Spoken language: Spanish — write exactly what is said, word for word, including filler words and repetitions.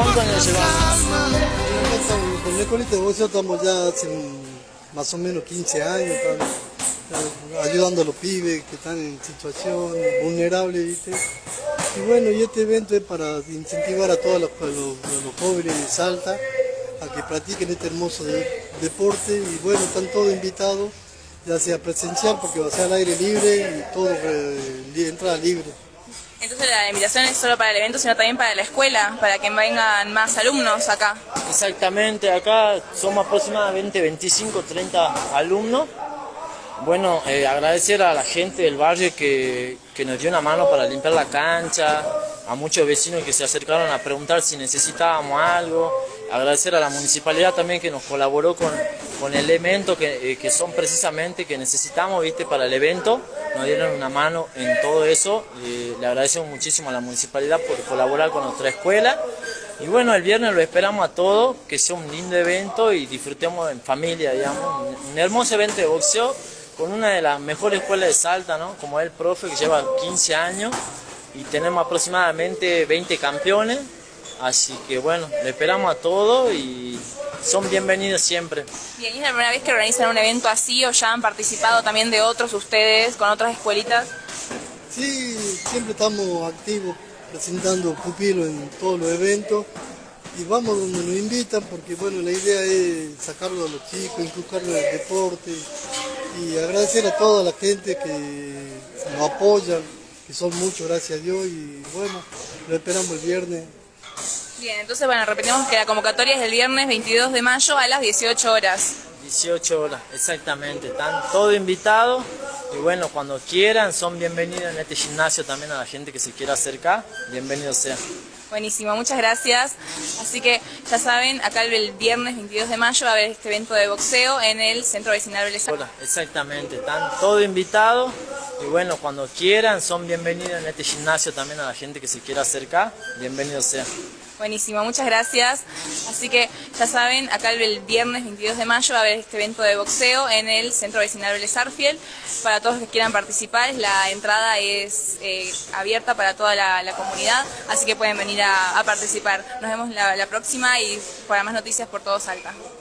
¿Cuántos años llevamos? Con la escuelita de boxeo estamos ya hace más o menos quince años, estamos, eh, ayudando a los pibes que están en situación vulnerable, ¿viste? Y bueno, y este evento es para incentivar a todos los, los, los jóvenes de Salta a que practiquen este hermoso de, deporte. Y bueno, están todos invitados, ya sea presencial porque va a ser al aire libre y todo eh, entrada libre. Entonces la invitación es solo para el evento, sino también para la escuela, para que vengan más alumnos acá. Exactamente, acá somos aproximadamente veinticinco, treinta alumnos. Bueno, eh, agradecer a la gente del barrio que, que nos dio una mano para limpiar la cancha, a muchos vecinos que se acercaron a preguntar si necesitábamos algo, agradecer a la municipalidad también que nos colaboró con, con elementos que, eh, que son precisamente que necesitamos, ¿viste? Para el evento, nos dieron una mano en todo eso. Eh, le agradecemos muchísimo a la municipalidad por colaborar con nuestra escuela. Y bueno, el viernes lo esperamos a todos, que sea un lindo evento y disfrutemos en familia, digamos, un, un hermoso evento de boxeo con una de las mejores escuelas de Salta, ¿no? Como es el profe, que lleva quince años y tenemos aproximadamente veinte campeones, así que bueno, le esperamos a todos y son bienvenidos siempre. Bien, ¿y es la primera vez que organizan un evento así o ya han participado también de otros ustedes con otras escuelitas? Sí, siempre estamos activos presentando pupilos en todos los eventos y vamos donde nos invitan porque bueno, la idea es sacarlo a los chicos, inculcarlos en el deporte y agradecer a toda la gente que nos apoyan, que son muchos, gracias a Dios, y bueno, lo esperamos el viernes. Bien, entonces bueno, repetimos que la convocatoria es el viernes veintidós de mayo a las dieciocho horas. dieciocho horas, exactamente, están todos invitados y bueno, cuando quieran son bienvenidos en este gimnasio también a la gente que se quiera acercar, bienvenidos sean. Buenísimo, muchas gracias. Así que ya saben, acá el viernes veintidós de mayo va a haber este evento de boxeo en el Centro Vecinal Vélez Arfiel. Exactamente, están todos invitados y bueno, cuando quieran son bienvenidos en este gimnasio también a la gente que se quiera acercar, bienvenidos sean. Buenísimo, muchas gracias. Así que ya saben, acá el viernes veintidós de mayo va a haber este evento de boxeo en el Centro Vecinal Vélez Arfiel. Para todos los que quieran participar, la entrada es eh, abierta para toda la, la comunidad, así que pueden venir a, a participar. Nos vemos la, la próxima y para más noticias por todo Salta.